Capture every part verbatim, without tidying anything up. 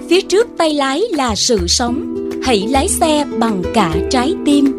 phía trước tay lái là sự sống. Hãy lái xe bằng cả trái tim.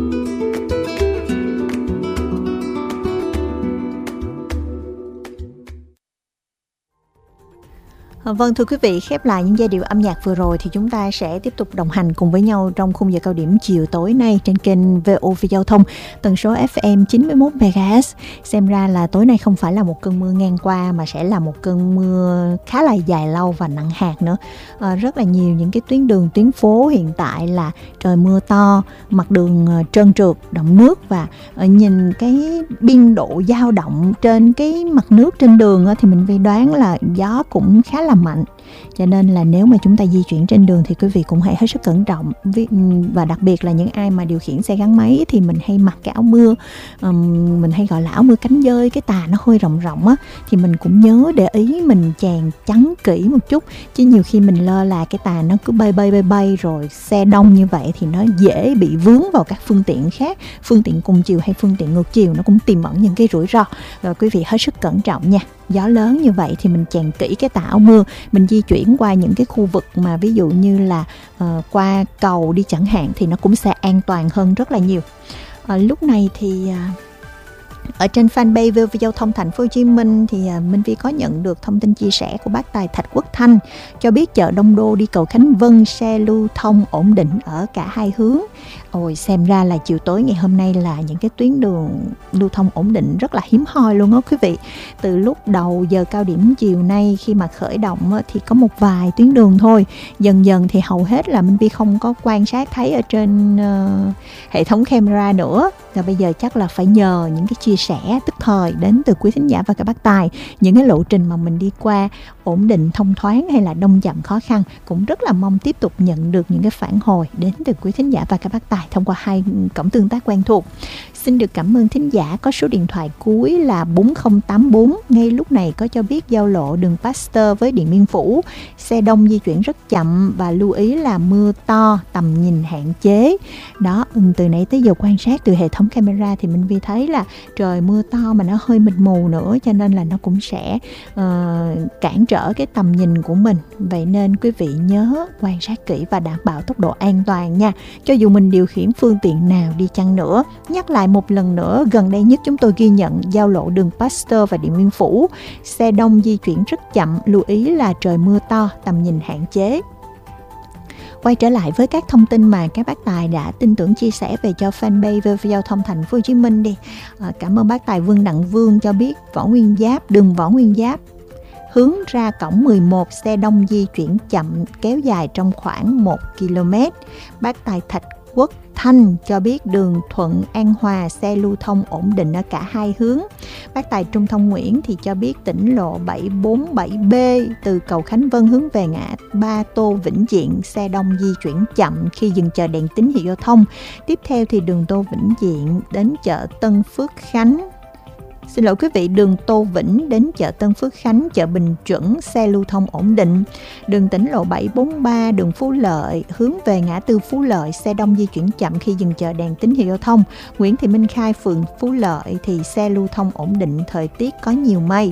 Vâng, thưa quý vị, khép lại những giai điệu âm nhạc vừa rồi thì chúng ta sẽ tiếp tục đồng hành cùng với nhau trong khung giờ cao điểm chiều tối nay trên kênh vê o vê Giao thông, tần số ép em chín mươi mốt mê ga héc. Xem ra là tối nay không phải là một cơn mưa ngang qua mà sẽ là một cơn mưa khá là dài lâu và nặng hạt nữa. À, rất là nhiều những cái tuyến đường, tuyến phố hiện tại là trời mưa to, mặt đường trơn trượt, đọng nước, và nhìn cái biên độ dao động trên cái mặt nước trên đường thì mình vi đoán là gió cũng khá là mạnh. Cho nên là nếu mà chúng ta di chuyển trên đường thì quý vị cũng hãy hết sức cẩn trọng. Và đặc biệt là những ai mà điều khiển xe gắn máy thì mình hay mặc cái áo mưa, um, mình hay gọi là áo mưa cánh dơi, cái tà nó hơi rộng rộng á, thì mình cũng nhớ để ý mình chàng chắn kỹ một chút. Chứ nhiều khi mình lơ là cái tà nó cứ bay bay bay bay, rồi xe đông như vậy thì nó dễ bị vướng vào các phương tiện khác, phương tiện cùng chiều hay phương tiện ngược chiều, nó cũng tiềm ẩn những cái rủi ro. Rồi quý vị hết sức cẩn trọng nha. Gió lớn như vậy thì mình chèn kỹ cái tà áo mưa, mình di chuyển qua những cái khu vực mà ví dụ như là uh, qua cầu đi chẳng hạn thì nó cũng sẽ an toàn hơn rất là nhiều. Uh, lúc này thì uh, ở trên fanpage vê o vê Giao thông Thành phố Hồ Chí Minh thì uh, Minh Vi có nhận được thông tin chia sẻ của bác tài Thạch Quốc Thanh, cho biết chợ Đông Đô đi cầu Khánh Vân xe lưu thông ổn định ở cả hai hướng. Ôi, xem ra là chiều tối ngày hôm nay là những cái tuyến đường lưu thông ổn định rất là hiếm hoi luôn đó quý vị. Từ lúc đầu giờ cao điểm chiều nay khi mà khởi động á, thì có một vài tuyến đường thôi. Dần dần thì hầu hết là Minh Vi không có quan sát thấy ở trên uh, hệ thống camera nữa. Và bây giờ chắc là phải nhờ những cái chia sẻ tức thời đến từ quý thính giả và các bác tài, những cái lộ trình mà mình đi qua ổn định, thông thoáng hay là đông chậm khó khăn. Cũng rất là mong tiếp tục nhận được những cái phản hồi đến từ quý thính giả và các bác tài thông qua hai cổng tương tác quen thuộc. Xin được cảm ơn thính giả có số điện thoại cuối là bốn không tám bốn. Ngay lúc này có cho biết giao lộ đường Pasteur với Điện Biên Phủ, xe đông di chuyển rất chậm và lưu ý là mưa to, tầm nhìn hạn chế. Đó, từ nãy tới giờ quan sát từ hệ thống camera thì mình vi thấy là trời mưa to mà nó hơi mịt mù nữa, cho nên là nó cũng sẽ uh, cản trở cái tầm nhìn của mình. Vậy nên quý vị nhớ quan sát kỹ và đảm bảo tốc độ an toàn nha, cho dù mình điều khiển phương tiện nào đi chăng nữa. Nhắc lại một lần nữa, gần đây nhất chúng tôi ghi nhận giao lộ đường Pasteur và Điện Biên Phủ, xe đông di chuyển rất chậm, lưu ý là trời mưa to, tầm nhìn hạn chế. Quay trở lại với các thông tin mà các bác tài đã tin tưởng chia sẻ về cho fanpage vê o vê Giao thông Thành phố Hồ Chí Minh đi. À, cảm ơn bác tài Vương Đặng Vương cho biết Võ Nguyên Giáp, đường Võ Nguyên Giáp hướng ra cổng mười một, xe đông di chuyển chậm kéo dài trong khoảng một ki lô mét. Bác tài Thạch Quốc Thanh cho biết đường Thuận An Hòa xe lưu thông ổn định ở cả hai hướng. Bác tài Trung Thông Nguyễn thì cho biết tỉnh lộ bảy bốn bảy B từ cầu Khánh Vân hướng về ngã ba Tô Vĩnh Diện, xe đông di chuyển chậm khi dừng chờ đèn tín hiệu giao thông. Tiếp theo thì đường Tô Vĩnh Diện đến chợ Tân Phước Khánh. Xin lỗi quý vị, đường Tô Vĩnh đến chợ Tân Phước Khánh, chợ Bình Chuẩn, xe lưu thông ổn định. Đường tỉnh lộ bảy bốn ba, đường Phú Lợi, hướng về ngã tư Phú Lợi, xe đông di chuyển chậm khi dừng chờ đèn tín hiệu giao thông. Nguyễn Thị Minh Khai, phường Phú Lợi thì xe lưu thông ổn định, thời tiết có nhiều mây.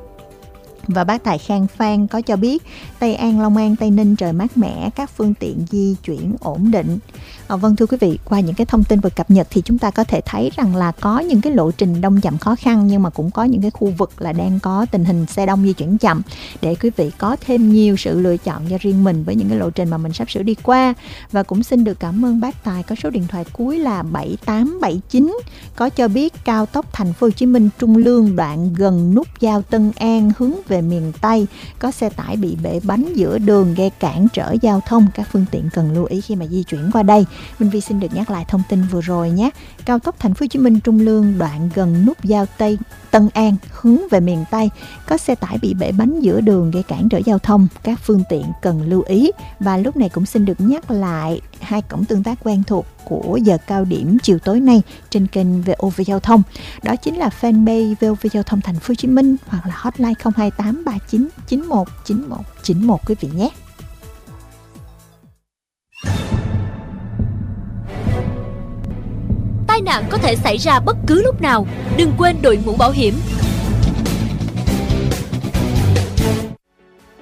Và bác tài Khang Phan có cho biết Tây An, Long An, Tây Ninh trời mát mẻ, các phương tiện di chuyển ổn định. À, vâng thưa quý vị, qua những cái thông tin vừa cập nhật thì chúng ta có thể thấy rằng là có những cái lộ trình đông chậm khó khăn, nhưng mà cũng có những cái khu vực là đang có tình hình xe đông di chuyển chậm, để quý vị có thêm nhiều sự lựa chọn cho riêng mình với những cái lộ trình mà mình sắp sửa đi qua. Và cũng xin được cảm ơn bác tài có số điện thoại cuối là bảy tám bảy chín có cho biết cao tốc Thành phố Hồ Chí Minh Trung Lương đoạn gần nút giao Tân An hướng về miền Tây có xe tải bị bể bánh giữa đường gây cản trở giao thông, các phương tiện cần lưu ý khi mà di chuyển qua đây. Minh Vi xin được nhắc lại thông tin vừa rồi nhé. Cao tốc Thành phố Hồ Chí Minh Trung Lương đoạn gần nút giao Tây Tân An hướng về miền Tây có xe tải bị bể bánh giữa đường gây cản trở giao thông, các phương tiện cần lưu ý. Và lúc này cũng xin được nhắc lại hai cổng tương tác quen thuộc của giờ cao điểm chiều tối nay trên kênh vê o vê Giao thông. Đó chính là fanpage vê o vê Giao thông Thành phố Hồ Chí Minh hoặc là hotline không hai tám ba chín chín một chín một chín một quý vị nhé. Tai nạn có thể xảy ra bất cứ lúc nào, đừng quên đội mũ bảo hiểm.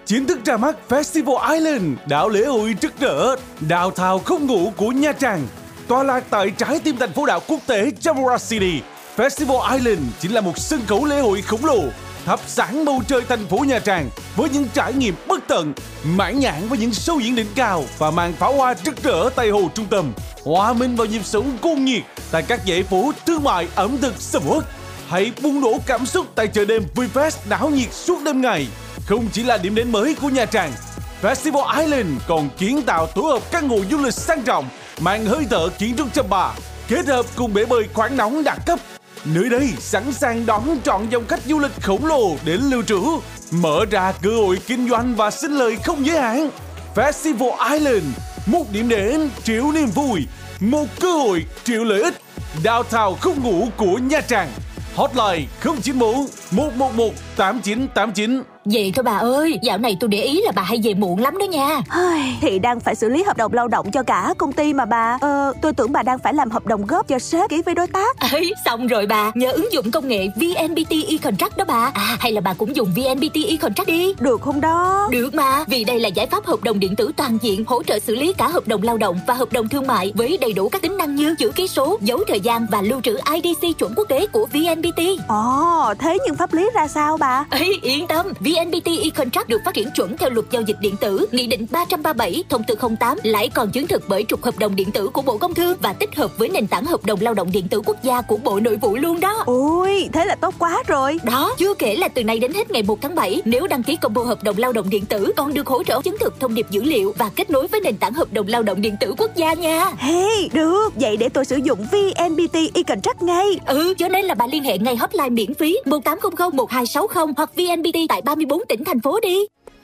chính thức ra mắt Festival Island, đảo lễ hội rực rỡ, downtown không ngủ của Nha Trang. Tọa lạc tại trái tim thành phố đảo quốc tế Jamura City, Festival Island chính là một sân khấu lễ hội khổng lồ, thắp sáng bầu trời thành phố Nha Trang với những trải nghiệm bất tận, mãn nhãn với những show diễn đỉnh cao và màn pháo hoa rực rỡ tại hồ trung tâm, hòa mình vào nhịp sống cuồng nhiệt tại các dãy phố thương mại ẩm thực sầm uất. Hãy bùng nổ cảm xúc tại chợ đêm VinFest náo nhiệt suốt đêm ngày. Không chỉ là điểm đến mới của Nha Trang, Festival Island còn kiến tạo tổ hợp căn hộ du lịch sang trọng, mang hơi thở kiến trúc chăm ba, kết hợp cùng bể bơi khoáng nóng đẳng cấp. Nơi đây sẵn sàng đón trọn dòng khách du lịch khổng lồ đến lưu trú, mở ra cơ hội kinh doanh và sinh lời không giới hạn. Festival Island, một điểm đến triệu niềm vui, một cơ hội triệu lợi ích. Downtown không ngủ của Nha Trang. Hotline không chín bốn một một một tám chín tám chín. Vậy thôi bà ơi, dạo này tôi để ý là bà hay về muộn lắm đó nha. Thì đang phải xử lý hợp đồng lao động cho cả công ty mà bà. Ờ, tôi tưởng bà đang phải làm hợp đồng góp cho sếp ký với đối tác. Ấy, xong rồi bà, nhờ ứng dụng công nghệ vê en pê tê e-contract đó bà. À, hay là bà cũng dùng vê en pê tê e-contract đi. Được không đó? Được mà, vì đây là giải pháp hợp đồng điện tử toàn diện, hỗ trợ xử lý cả hợp đồng lao động và hợp đồng thương mại với đầy đủ các tính năng như chữ ký số, dấu thời gian và lưu trữ i đê xê chuẩn quốc tế của vê en pê tê. Ồ, thế nhưng pháp lý ra sao bà? Ấy, yên tâm, vê en pê tê e-contract được phát triển chuẩn theo luật giao dịch điện tử, Nghị định ba trăm ba mươi bảy, Thông tư không tám, lại còn chứng thực bởi trục hợp đồng điện tử của Bộ Công Thương và tích hợp với nền tảng hợp đồng lao động điện tử quốc gia của Bộ Nội vụ luôn đó. Ôi, thế là tốt quá rồi. Đó, chưa kể là từ nay đến hết ngày một tháng bảy, nếu đăng ký combo hợp đồng lao động điện tử còn được hỗ trợ chứng thực thông điệp dữ liệu và kết nối với nền tảng hợp đồng lao động điện tử quốc gia nha. Hey, được, vậy để tôi sử dụng vê en pê tê e-contract ngay. Ừ, cho nên là bà liên hệ ngay hotline miễn phí một tám không không một hai sáu không hoặc vê en pê tê tại ba mươi bốn tỉnh thành phố đi.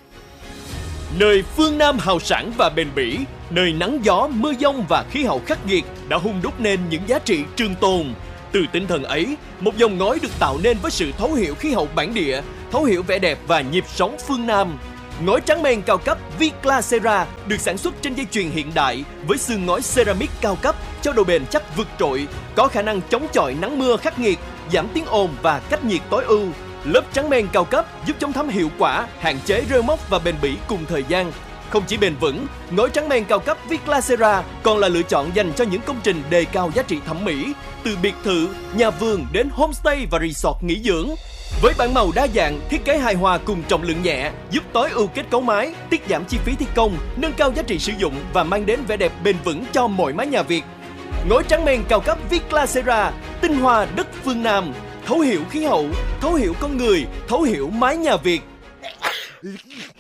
Nơi phương Nam hào sản và bền bỉ, nơi nắng gió, mưa giông và khí hậu khắc nghiệt đã hun đúc nên những giá trị trường tồn. Từ tinh thần ấy, một dòng ngói được tạo nên với sự thấu hiểu khí hậu bản địa, thấu hiểu vẻ đẹp và nhịp sống phương Nam. Ngói tráng men cao cấp Viclacera được sản xuất trên dây chuyền hiện đại với xương ngói ceramic cao cấp cho độ bền chắc vượt trội, có khả năng chống chọi nắng mưa khắc nghiệt, giảm tiếng ồn và cách nhiệt tối ưu. Lớp tráng men cao cấp giúp chống thấm hiệu quả, hạn chế rêu mốc và bền bỉ cùng thời gian. Không chỉ bền vững, ngói tráng men cao cấp Viclacera còn là lựa chọn dành cho những công trình đề cao giá trị thẩm mỹ, từ biệt thự, nhà vườn đến homestay và resort nghỉ dưỡng. Với bảng màu đa dạng, thiết kế hài hòa cùng trọng lượng nhẹ, giúp tối ưu kết cấu mái, tiết giảm chi phí thi công, nâng cao giá trị sử dụng và mang đến vẻ đẹp bền vững cho mọi mái nhà Việt. Ngói tráng men cao cấp Viclacera, tinh hoa đất phương Nam, thấu hiểu khí hậu, thấu hiểu con người, thấu hiểu mái nhà Việt.